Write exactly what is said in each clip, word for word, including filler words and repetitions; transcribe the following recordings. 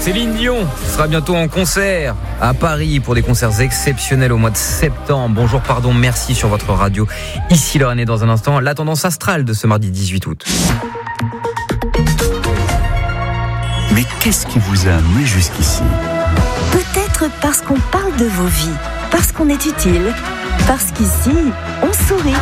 Céline Dion sera bientôt en concert à Paris pour des concerts exceptionnels au mois de septembre. Bonjour, pardon, merci sur votre radio. Ici Lorraine est dans un instant. La tendance astrale de ce mardi dix-huit août. Mais qu'est-ce qui vous a amené jusqu'ici ? Peut-être parce qu'on parle de vos vies, parce qu'on est utile, parce qu'ici, on sourit.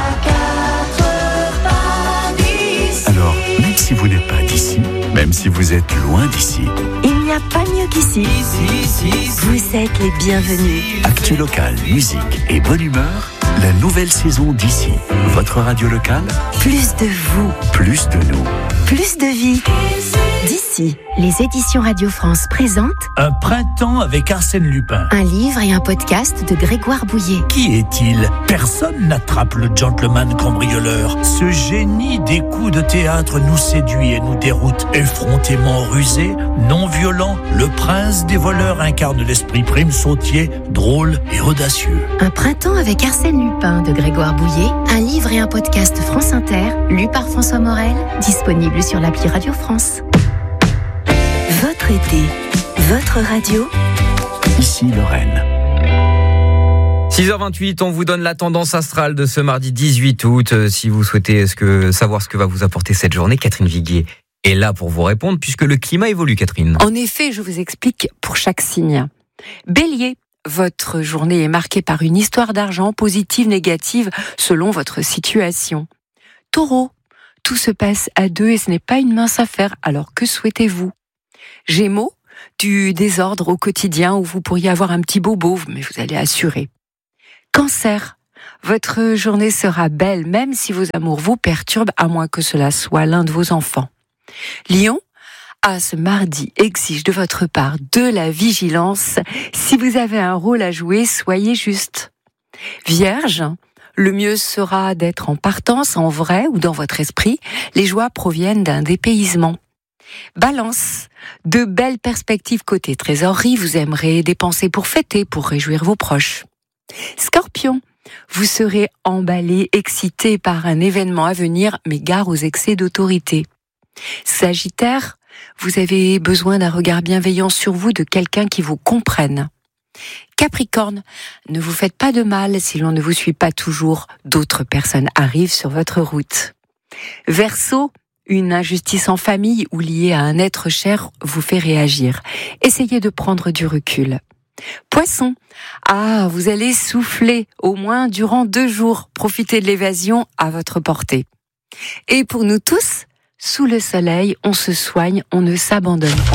Alors, même si vous n'êtes pas d'ici, même si vous êtes loin d'ici, il n'y a pas mieux qu'ici. Vous êtes les bienvenus. Actu local, musique et bonne humeur, la nouvelle saison d'ici. Votre radio locale, Plus de vous, plus de nous. plus de vie. D'ici, les éditions Radio France présentent Un printemps avec Arsène Lupin. un livre et un podcast de Grégoire Bouillet. Qui est-il ? Personne n'attrape le gentleman cambrioleur. Ce génie des coups de théâtre nous séduit et nous déroute. Effrontément rusé, non violent, le prince des voleurs incarne l'esprit prime sautier, drôle et audacieux. Un printemps avec Arsène Lupin de Grégoire Bouillet, un livre et un podcast France Inter, lu par François Morel, disponible sur l'appli Radio France. Votre été, votre radio. Ici Lorraine. six heures vingt-huit, on vous donne la tendance astrale de ce mardi dix-huit août. Euh, Si vous souhaitez ce que, savoir ce que va vous apporter cette journée, Catherine Viguier est là pour vous répondre puisque le climat évolue, Catherine. En effet, je vous explique pour chaque signe. Bélier, votre journée est marquée par une histoire d'argent, positive, négative, selon votre situation. Taureau, tout se passe à deux et ce n'est pas une mince affaire, alors que souhaitez-vous ? Gémeaux, du désordre au quotidien où vous pourriez avoir un petit bobo, mais vous allez assurer. Cancer, votre journée sera belle, même si vos amours vous perturbent, à moins que cela soit l'un de vos enfants. Lion, ah, ce mardi exige de votre part de la vigilance. Si vous avez un rôle à jouer, soyez juste. Vierge, le mieux sera d'être en partance, en vrai ou dans votre esprit. Les joies proviennent d'un dépaysement. Balance, de belles perspectives côté trésorerie, vous aimerez dépenser pour fêter, pour réjouir vos proches. Scorpion, vous serez emballé, excité par un événement à venir, mais gare aux excès d'autorité. Sagittaire, vous avez besoin d'un regard bienveillant sur vous de quelqu'un qui vous comprenne. Capricorne, ne vous faites pas de mal si l'on ne vous suit pas toujours, d'autres personnes arrivent sur votre route. Verseau, une injustice en famille ou liée à un être cher vous fait réagir. Essayez de prendre du recul. Poisson, ah, vous allez souffler au moins durant deux jours. Profitez de l'évasion à votre portée. Et pour nous tous, sous le soleil, on se soigne, on ne s'abandonne pas.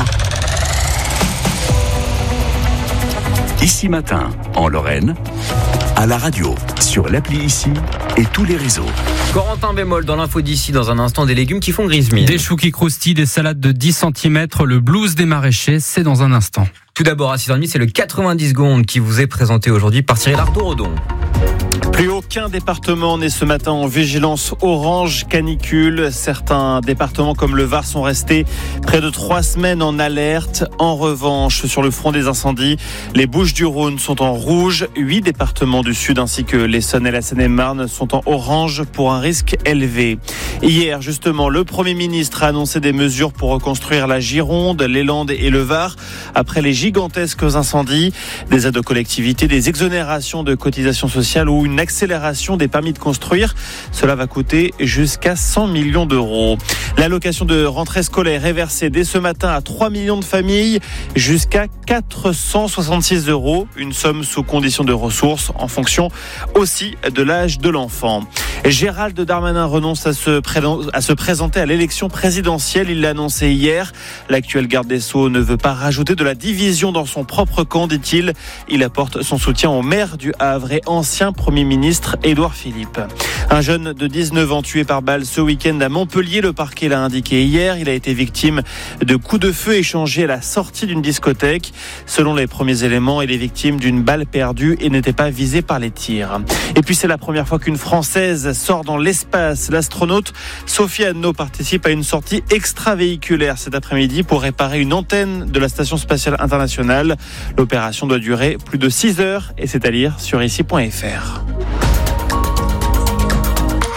Ici matin, en Lorraine, à la radio, sur l'appli Ici et tous les réseaux. Corentin Bémol dans l'info d'ici, dans un instant, des légumes qui font grise mine. Des choux qui croustillent, des salades de dix centimètres, le blues des maraîchers, c'est dans un instant. Tout d'abord, à six heures trente, c'est le quatre-vingt-dix secondes qui vous est présenté aujourd'hui par Cyril Arthaud-Redon. Plus aucun département n'est ce matin en vigilance orange canicule. Certains départements comme le Var sont restés près de trois semaines en alerte. En revanche, sur le front des incendies, les Bouches-du-Rhône sont en rouge. Huit départements du Sud ainsi que l'Essonne et la Seine-et-Marne sont en orange pour un risque élevé. Hier, justement, le Premier ministre a annoncé des mesures pour reconstruire la Gironde, les Landes et le Var après les gigantesques incendies. Des aides aux collectivités, des exonérations de cotisations sociales ou une accélération des permis de construire. Cela va coûter jusqu'à cent millions d'euros. L'allocation de rentrée scolaire est versée dès ce matin à trois millions de familles, jusqu'à quatre cent soixante-six euros. Une somme sous condition de ressources en fonction aussi de l'âge de l'enfant. Gérald Darmanin renonce à se, pré- à se présenter à l'élection présidentielle. Il l'a annoncé hier. L'actuel garde des Sceaux ne veut pas rajouter de la division dans son propre camp, dit-il. Il apporte son soutien au maire du Havre et ancien Premier ministre Édouard Philippe. Un jeune de dix-neuf ans tué par balle ce week-end à Montpellier. Le parquet l'a indiqué hier. Il a été victime de coups de feu échangés à la sortie d'une discothèque. Selon les premiers éléments, il est victime d'une balle perdue et n'était pas visé par les tirs. Et puis c'est la première fois qu'une Française sort dans l'espace. L'astronaute Sophie Anneau participe à une sortie extravéhiculaire cet après-midi pour réparer une antenne de la Station spatiale internationale. L'opération doit durer plus de six heures et c'est à lire sur ici point f r.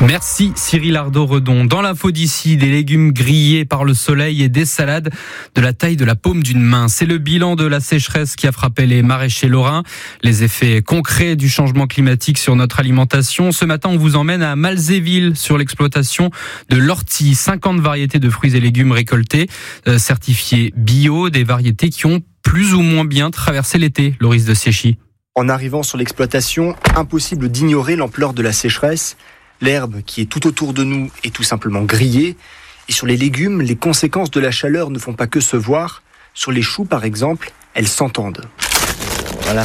Merci Cyril Ardo-Redon. Dans l'info d'ici, des légumes grillés par le soleil et des salades de la taille de la paume d'une main. C'est le bilan de la sécheresse qui a frappé les maraîchers lorrains. Les effets concrets du changement climatique sur notre alimentation. Ce matin, on vous emmène à Malzéville sur l'exploitation de l'ortie. cinquante variétés de fruits et légumes récoltés, euh, certifiés bio, des variétés qui ont plus ou moins bien traversé l'été. Loris de Siechy. En arrivant sur l'exploitation, impossible d'ignorer l'ampleur de la sécheresse. L'herbe qui est tout autour de nous est tout simplement grillée. Et sur les légumes, les conséquences de la chaleur ne font pas que se voir. Sur les choux, par exemple, elles s'entendent. Voilà.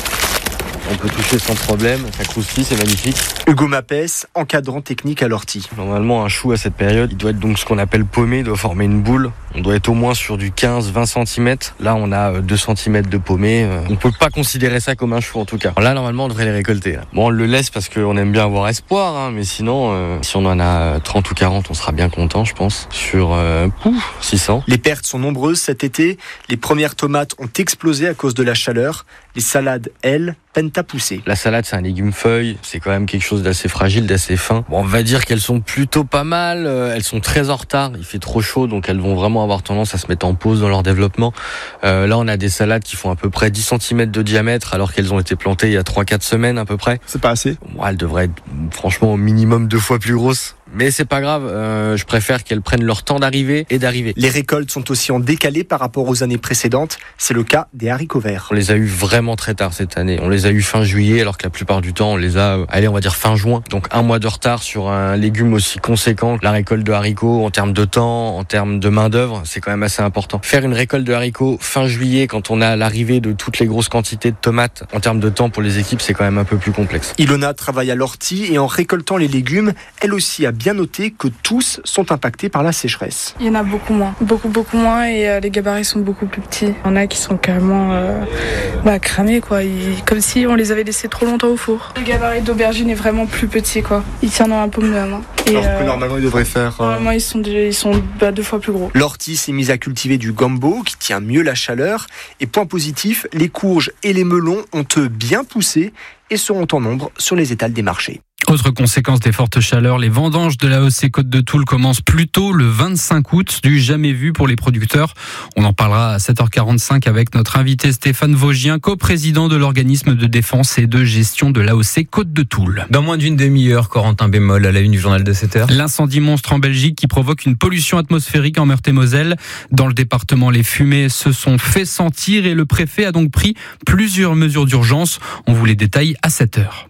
On peut toucher sans problème, ça croustille, c'est magnifique. Hugo Mapès, encadrant technique à l'ortie. Normalement, un chou à cette période, il doit être donc ce qu'on appelle paumé, il doit former une boule. On doit être au moins sur du quinze à vingt centimètres. Là, on a deux centimètres de paumé. On peut pas considérer ça comme un chou, en tout cas. Là, normalement, on devrait les récolter. Là. Bon, on le laisse parce qu'on aime bien avoir espoir, hein, mais sinon, euh, si on en a trente ou quarante, on sera bien content, je pense. Sur euh, pouf, six cents. Les pertes sont nombreuses cet été. Les premières tomates ont explosé à cause de la chaleur. Les salades, elles, peinent à pousser. La salade, c'est un légume feuille. C'est quand même quelque chose d'assez fragile, d'assez fin. Bon, on va dire qu'elles sont plutôt pas mal. Elles sont très en retard. Il fait trop chaud, donc elles vont vraiment avoir tendance à se mettre en pause dans leur développement. Euh, là, on a des salades qui font à peu près dix centimètres de diamètre, alors qu'elles ont été plantées il y a trois à quatre semaines à peu près. C'est pas assez. Bon, elles devraient être franchement au minimum deux fois plus grosses. Mais c'est pas grave, euh, je préfère qu'elles prennent leur temps d'arriver et d'arriver. Les récoltes sont aussi en décalé par rapport aux années précédentes. C'est le cas des haricots verts. On les a eu vraiment très tard cette année. On les a eu fin juillet, alors que la plupart du temps, on les a, euh, allez, on va dire fin juin. Donc un mois de retard sur un légume aussi conséquent que la récolte de haricots en termes de temps, en termes de main d'œuvre, c'est quand même assez important. Faire une récolte de haricots fin juillet, quand on a l'arrivée de toutes les grosses quantités de tomates, en termes de temps pour les équipes, c'est quand même un peu plus complexe. Ilona travaille à l'ortie et en récoltant les légumes, elle aussi a bien noté que tous sont impactés par la sécheresse. Il y en a beaucoup moins, beaucoup beaucoup moins et euh, les gabarits sont beaucoup plus petits. Il y en a qui sont carrément euh, bah, cramés quoi, Ils, comme si on les avait laissés trop longtemps au four. Le gabarit d'aubergine est vraiment plus petit quoi, il tient dans la paume de la main. Et Alors euh, que normalement ils devraient faire... Euh... Normalement ils sont, ils sont bah, deux fois plus gros. L'ortie s'est mise à cultiver du gombo qui tient mieux la chaleur et point positif, les courges et les melons ont eux bien poussé et seront en nombre sur les étals des marchés. Autre conséquence des fortes chaleurs, les vendanges de l'A O C Côte de Toul commencent plus tôt le vingt-cinq août, du jamais vu pour les producteurs. On en parlera à sept heures quarante-cinq avec notre invité Stéphane Vaugien, coprésident de l'organisme de défense et de gestion de l'A O C Côte de Toul. Dans moins d'une demi-heure, Corentin Bémol à la une du journal de sept heures. L'incendie monstre en Belgique qui provoque une pollution atmosphérique en Meurthe-et-Moselle. Dans le département, les fumées se sont fait sentir et le préfet a donc pris plusieurs mesures d'urgence. On vous les détaille à sept heures.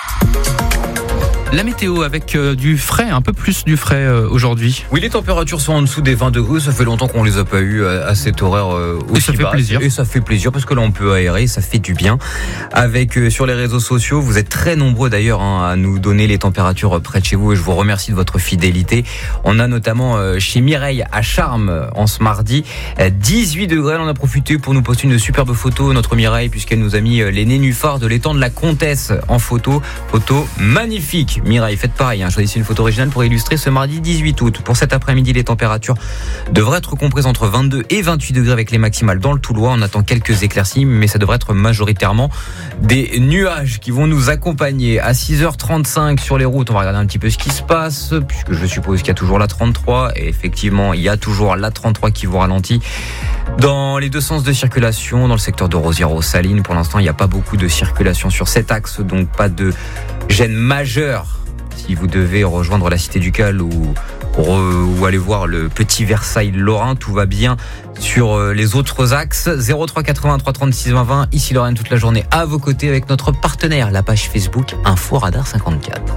La météo avec euh, du frais, un peu plus du frais euh, aujourd'hui. Oui, les températures sont en dessous des vingt degrés. Ça fait longtemps qu'on les a pas eu à, à cet horaire euh, aussi Et ça fait bas. plaisir. Et ça fait plaisir parce que là on peut aérer, ça fait du bien. Avec euh, sur les réseaux sociaux, vous êtes très nombreux d'ailleurs hein, à nous donner les températures près de chez vous et je vous remercie de votre fidélité. On a notamment euh, chez Mireille à Charmes en ce mardi euh, dix-huit degrés. Elle en a profité pour nous poster une superbe photo, notre Mireille, puisqu'elle nous a mis euh, les nénuphars de l'étang de la Comtesse en photo. Photo magnifique. Mireille, faites pareil, hein. Choisissez une photo originale pour illustrer ce mardi dix-huit août. Pour cet après-midi, les températures devraient être comprises entre vingt-deux et vingt-huit degrés avec les maximales dans le Toulois. On attend quelques éclaircies, mais ça devrait être majoritairement des nuages qui vont nous accompagner. À six heures trente-cinq sur les routes, on va regarder un petit peu ce qui se passe, puisque je suppose qu'il y a toujours la trente-trois. Et effectivement, il y a toujours la trente-trois qui vous ralentit. Dans les deux sens de circulation, dans le secteur de Rosières-aux-Salines, pour l'instant, il n'y a pas beaucoup de circulation sur cet axe, donc pas de gêne majeure. Si vous devez rejoindre la Cité Ducale ou, ou aller voir le petit Versailles lorrain, tout va bien sur les autres axes. zéro trois quatre-vingt-trois trente-six vingt vingt, ici Lorraine toute la journée à vos côtés avec notre partenaire, la page Facebook Info Radar cinquante-quatre.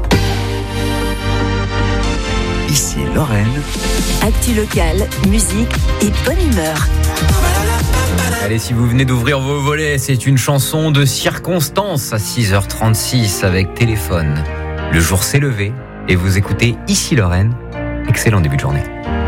Ici Lorraine. Actu locale, musique et bonne humeur. Allez, si vous venez d'ouvrir vos volets, c'est une chanson de circonstance à six heures trente-six avec Téléphone. Le jour s'est levé et vous écoutez Ici Lorraine. Excellent début de journée.